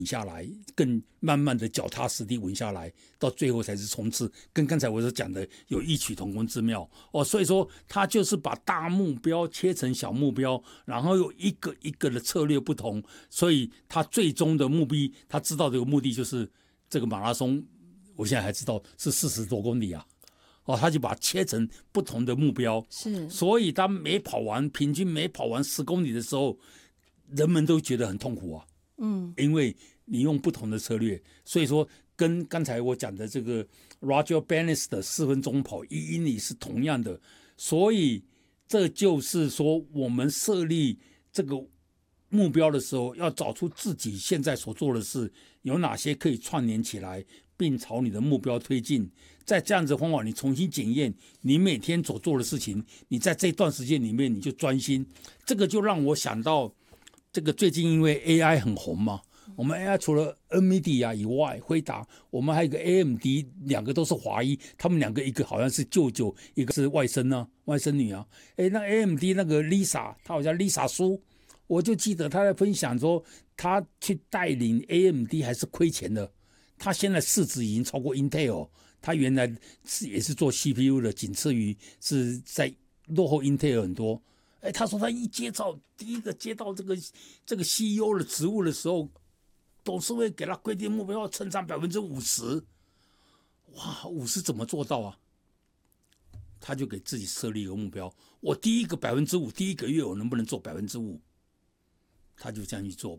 下来，更慢慢的脚踏实地稳下来，到最后才是冲刺，跟刚才我所讲的有异曲同工之妙所以说他就是把大目标切成小目标，然后又一个一个的策略不同，所以他最终的目的，他知道这个目的就是这个马拉松，我现在还知道是40多公里啊。他就把它切成不同的目标， 是， 所以他平均每跑完10公里的时候，人们都觉得很痛苦啊。因为你用不同的策略，所以说跟刚才我讲的这个 Roger Bannister 的4分钟跑1英里是同样的，所以这就是说我们设立这个目标的时候，要找出自己现在所做的事有哪些可以串联起来，并朝你的目标推进。在这样子的方法，你重新检验你每天所做的事情，你在这段时间里面你就专心。这个就让我想到，这个最近因为 AI 很红嘛，我们 AI 除了 NVIDIA 以外，辉达，我们还有一个 AMD， 2个都是华裔，他们2个一个好像是舅舅，一个是外甥啊，外甥女啊。那 AMD 那个 Lisa， 她好像 Lisa 苏，我就记得她在分享说，她去带领 AMD 还是亏钱的，她现在市值已经超过 Intel。他原来也是做 CPU 的，仅次于是在落后 Intel 很多。他说他第一个接到这个 CEO 的职务的时候，董事会给他规定目标要成长50%。哇，50怎么做到啊？他就给自己设立一个目标，我第一个5%，第一个月我能不能做5%？他就这样去做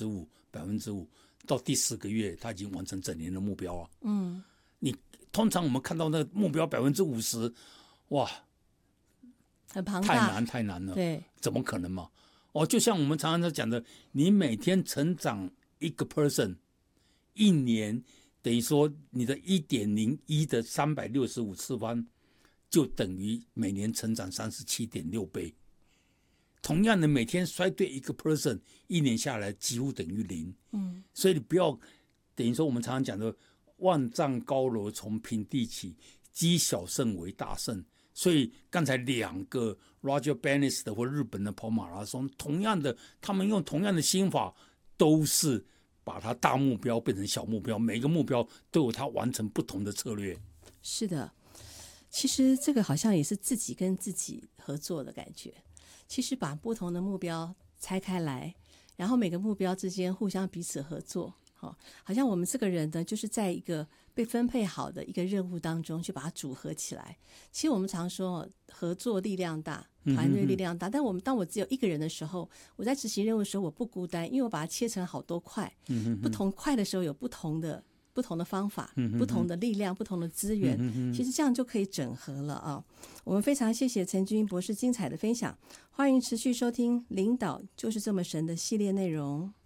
5%，到第10个月他已经完成整年的目标啊。你通常我们看到那个目标50%，哇， 很庞大， 太难了， 对， 怎么可能嘛？就像我们常常在讲的，你每天成长1个 person， 一年等于说你的1.01的365次方，就等于每年成长37.6倍。同样的，每天衰退1个 person， 一年下来几乎等于0。所以你不要等于说我们常常讲的万丈高楼从平地起，积小胜为大胜。所以刚才2个 Roger Bannister 或日本的跑马拉松，同样的，他们用同样的心法，都是把它大目标变成小目标，每个目标都有它完成不同的策略。 是的，其实这个好像也是自己跟自己合作的感觉。其实把不同的目标拆开来，然后每个目标之间互相彼此合作。好像我们这个人呢，就是在一个被分配好的一个任务当中去把它组合起来。其实我们常说合作力量大，团队力量大，但当我只有一个人的时候，我在执行任务的时候我不孤单，因为我把它切成好多块，不同块的时候有不同的方法，不同的力量，不同的资源，其实这样就可以整合了啊。我们非常谢谢陈君博士精彩的分享，欢迎持续收听领导就是这么神的系列内容。